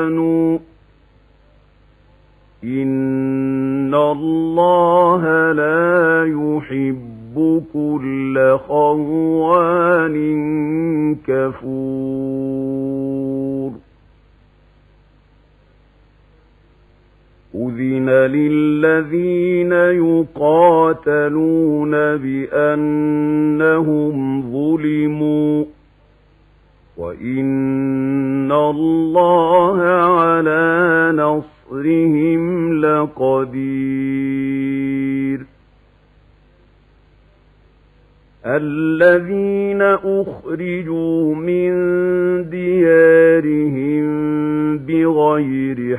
إِنَّ اللَّهَ لَا يُحِبُّ كُلَّ خَوَّانٍ كَفُورٍ أُذِنَ لِلَّذِينَ يُقَاتَلُونَ بِأَنَّهُمْ ظُلِمُوا وَإِنَّ اللَّهَ عَلَى نَصْرِهِمْ لَقَدِيرٌ الَّذِينَ أُخْرِجُوا مِنْ دِيَارِهِمْ بِغَيْرِ